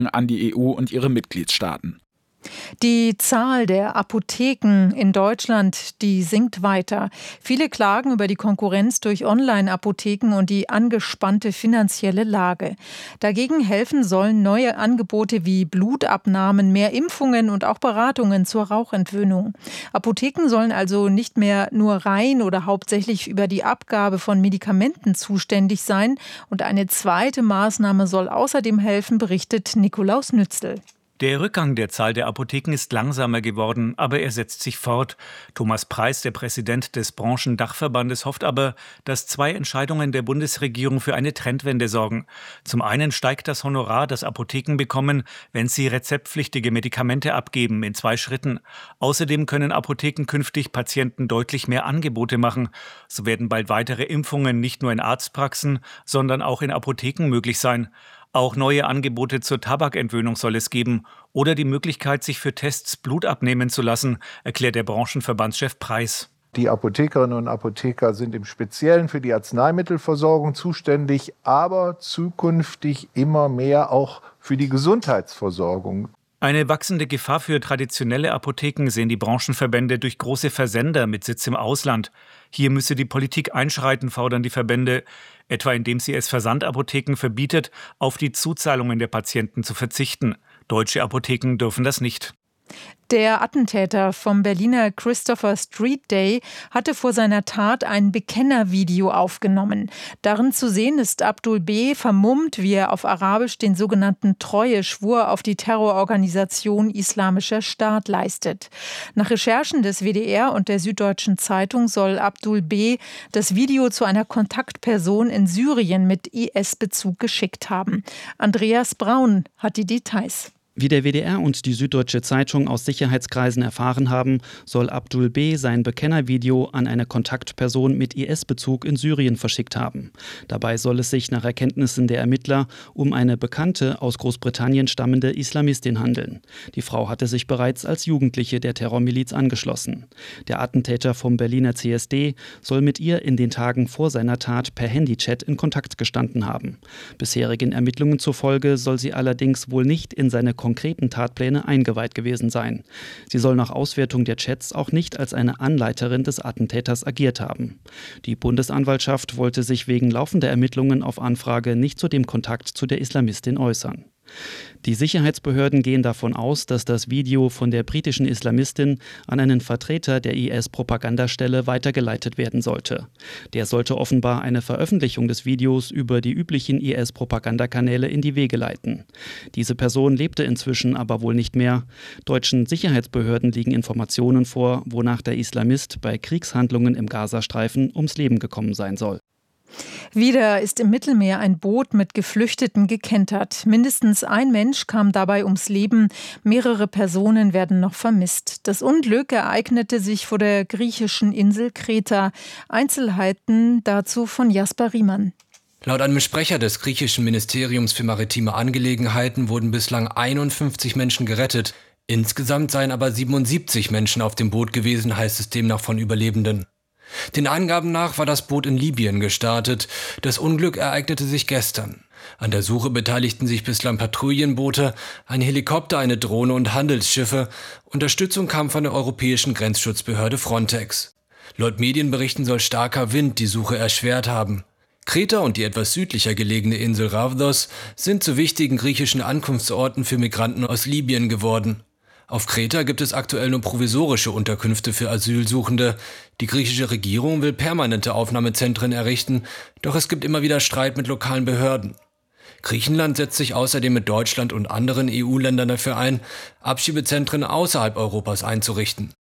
an die EU und ihre Mitgliedstaaten. Die Zahl der Apotheken in Deutschland, die sinkt weiter. Viele klagen über die Konkurrenz durch Online-Apotheken und die angespannte finanzielle Lage. Dagegen helfen sollen neue Angebote wie Blutabnahmen, mehr Impfungen und auch Beratungen zur Rauchentwöhnung. Apotheken sollen also nicht mehr nur rein oder hauptsächlich über die Abgabe von Medikamenten zuständig sein. Und eine zweite Maßnahme soll außerdem helfen, berichtet Nikolaus Nützel. Der Rückgang der Zahl der Apotheken ist langsamer geworden, aber er setzt sich fort. Thomas Preis, der Präsident des Branchendachverbandes, hofft aber, dass 2 Entscheidungen der Bundesregierung für eine Trendwende sorgen. Zum einen steigt das Honorar, das Apotheken bekommen, wenn sie rezeptpflichtige Medikamente abgeben, in 2 Schritten. Außerdem können Apotheken künftig Patienten deutlich mehr Angebote machen. So werden bald weitere Impfungen nicht nur in Arztpraxen, sondern auch in Apotheken möglich sein. Auch neue Angebote zur Tabakentwöhnung soll es geben oder die Möglichkeit, sich für Tests Blut abnehmen zu lassen, erklärt der Branchenverbandschef Preis. Die Apothekerinnen und Apotheker sind im Speziellen für die Arzneimittelversorgung zuständig, aber zukünftig immer mehr auch für die Gesundheitsversorgung. Eine wachsende Gefahr für traditionelle Apotheken sehen die Branchenverbände durch große Versender mit Sitz im Ausland. Hier müsse die Politik einschreiten, fordern die Verbände, etwa indem sie es Versandapotheken verbietet, auf die Zuzahlungen der Patienten zu verzichten. Deutsche Apotheken dürfen das nicht. Der Attentäter vom Berliner Christopher Street Day hatte vor seiner Tat ein Bekennervideo aufgenommen. Darin zu sehen ist Abdul B. vermummt, wie er auf Arabisch den sogenannten Treueschwur auf die Terrororganisation Islamischer Staat leistet. Nach Recherchen des WDR und der Süddeutschen Zeitung soll Abdul B. das Video zu einer Kontaktperson in Syrien mit IS-Bezug geschickt haben. Andreas Braun hat die Details. Wie der WDR und die Süddeutsche Zeitung aus Sicherheitskreisen erfahren haben, soll Abdul B. sein Bekennervideo an eine Kontaktperson mit IS-Bezug in Syrien verschickt haben. Dabei soll es sich nach Erkenntnissen der Ermittler um eine bekannte, aus Großbritannien stammende Islamistin handeln. Die Frau hatte sich bereits als Jugendliche der Terrormiliz angeschlossen. Der Attentäter vom Berliner CSD soll mit ihr in den Tagen vor seiner Tat per Handychat in Kontakt gestanden haben. Bisherigen Ermittlungen zufolge soll sie allerdings wohl nicht in seine konkreten Tatpläne eingeweiht gewesen sein. Sie soll nach Auswertung der Chats auch nicht als eine Anleiterin des Attentäters agiert haben. Die Bundesanwaltschaft wollte sich wegen laufender Ermittlungen auf Anfrage nicht zu dem Kontakt zu der Islamistin äußern. Die Sicherheitsbehörden gehen davon aus, dass das Video von der britischen Islamistin an einen Vertreter der IS-Propagandastelle weitergeleitet werden sollte. Der sollte offenbar eine Veröffentlichung des Videos über die üblichen IS-Propagandakanäle in die Wege leiten. Diese Person lebte inzwischen aber wohl nicht mehr. Deutschen Sicherheitsbehörden liegen Informationen vor, wonach der Islamist bei Kriegshandlungen im Gazastreifen ums Leben gekommen sein soll. Wieder ist im Mittelmeer ein Boot mit Geflüchteten gekentert. Mindestens ein Mensch kam dabei ums Leben. Mehrere Personen werden noch vermisst. Das Unglück ereignete sich vor der griechischen Insel Kreta. Einzelheiten dazu von Jasper Riemann. Laut einem Sprecher des griechischen Ministeriums für maritime Angelegenheiten wurden bislang 51 Menschen gerettet. Insgesamt seien aber 77 Menschen auf dem Boot gewesen, heißt es demnach von Überlebenden. Den Angaben nach war das Boot in Libyen gestartet. Das Unglück ereignete sich gestern. An der Suche beteiligten sich bislang Patrouillenboote, ein Helikopter, eine Drohne und Handelsschiffe. Unterstützung kam von der europäischen Grenzschutzbehörde Frontex. Laut Medienberichten soll starker Wind die Suche erschwert haben. Kreta und die etwas südlicher gelegene Insel Ravdos sind zu wichtigen griechischen Ankunftsorten für Migranten aus Libyen geworden. Auf Kreta gibt es aktuell nur provisorische Unterkünfte für Asylsuchende. Die griechische Regierung will permanente Aufnahmezentren errichten, doch es gibt immer wieder Streit mit lokalen Behörden. Griechenland setzt sich außerdem mit Deutschland und anderen EU-Ländern dafür ein, Abschiebezentren außerhalb Europas einzurichten.